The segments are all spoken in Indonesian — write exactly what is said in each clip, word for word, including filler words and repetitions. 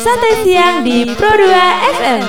Santai Siang di Pro dua F M.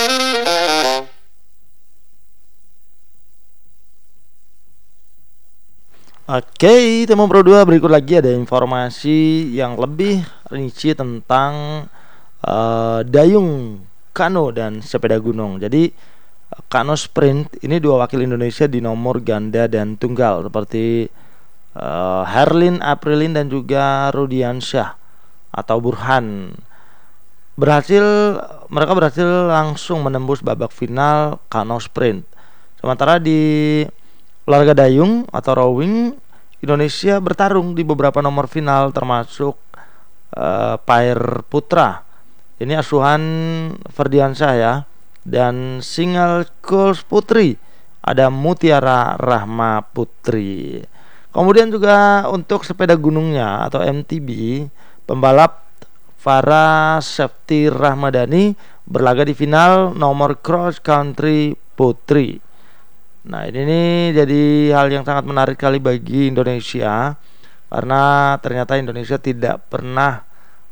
Oke, teman Pro dua, berikut lagi ada informasi yang lebih rinci tentang uh, dayung, kano, dan sepeda gunung. Jadi kano sprint ini dua wakil Indonesia di nomor ganda dan tunggal seperti uh, Herlin Aprilin dan juga Rudiansyah atau Burhan. Berhasil mereka berhasil langsung menembus babak final kano sprint. Sementara di olahraga dayung atau rowing, Indonesia bertarung di beberapa nomor final termasuk uh, pair putra. Ini asuhan Ferdiansyah ya. Dan single sculls putri ada Mutiara Rahma Putri. Kemudian juga untuk sepeda gunungnya atau M T B, pembalap Farah Safety Rahmadani berlaga di final nomor cross country putri. Nah, ini nih jadi hal yang sangat menarik kali bagi Indonesia, karena ternyata Indonesia tidak pernah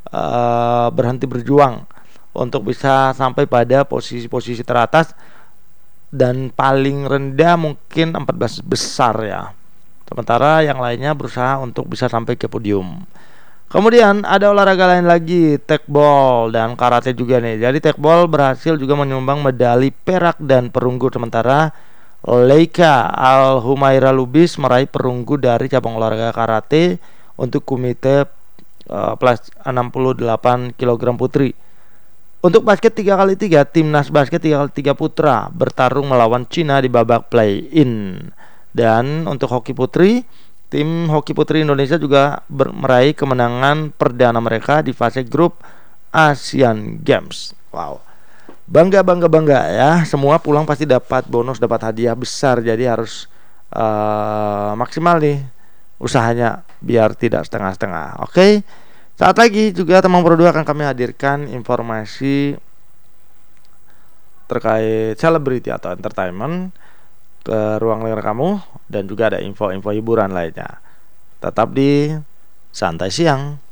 uh, berhenti berjuang untuk bisa sampai pada posisi-posisi teratas, dan paling rendah mungkin empat belas besar ya. Sementara yang lainnya berusaha untuk bisa sampai ke podium. Kemudian ada olahraga lain lagi, tekbol dan karate juga nih. Jadi tekbol berhasil juga menyumbang medali perak dan perunggu, sementara Leika Al-Humaira Lubis meraih perunggu dari cabang olahraga karate untuk komite uh, plus enam puluh delapan kilogram putri. Untuk basket tiga kali tiga, timnas basket tiga kali tiga putra bertarung melawan Cina di babak play-in. Dan untuk hoki putri, tim hoki putri Indonesia juga ber- meraih kemenangan perdana mereka di fase grup Asian Games. Wow. Bangga, bangga, bangga ya. Semua pulang pasti dapat bonus, dapat hadiah besar. Jadi harus uh, maksimal nih usahanya biar tidak setengah-setengah. Oke. Okay? Saat lagi juga teman Pro dua akan kami hadirkan informasi terkait selebriti atau entertainment ke ruang dengar kamu, dan juga ada info-info hiburan lainnya. Tetap di Santai Siang.